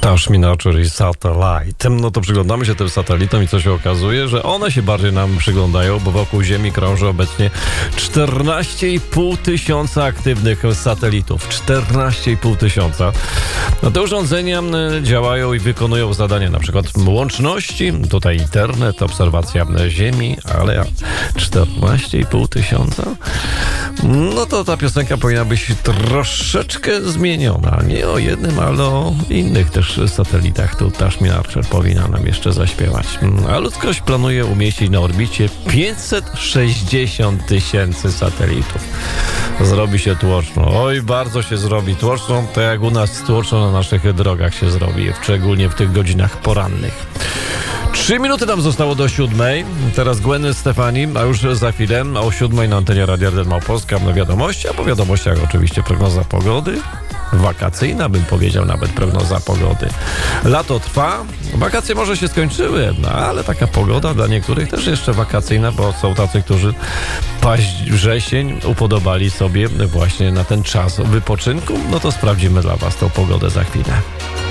Tash Minature i Satellite. No to przyglądamy się tym satelitom i co się okazuje, że one się bardziej nam przyglądają, bo wokół Ziemi krąży obecnie 14,5 tysiąca aktywnych satelitów. 14,5 tysiąca. No te urządzenia działają i wykonują zadania na przykład łączności, tutaj internet, obserwacja Ziemi, ale 14,5 tysiąca? No to ta piosenka powinna być troszeczkę zmieniona. Nie o jednym, ale o innych też satelitach. Tu Tash Minature powinna nam jeszcze zaśpiewać. A ludzkość planuje umieścić na orbicie 560 tysięcy satelitów. Zrobi się tłoczno. Oj, bardzo się zrobi tłoczno. To jak u nas tłoczno na naszych drogach się zrobi, szczególnie w tych godzinach porannych. 3 minuty nam zostało do 7. Teraz Gwen Stefani, a już za chwilę o 7 na antenie Radia RDN Małopolska na wiadomości, a po wiadomościach oczywiście prognoza pogody. Wakacyjna, bym powiedział, nawet prognoza pogody. Lato trwa, wakacje może się skończyły, no ale taka pogoda dla niektórych też jeszcze wakacyjna, bo są tacy, którzy wrzesień upodobali sobie właśnie na ten czas wypoczynku. No to sprawdzimy dla was tą pogodę za chwilę.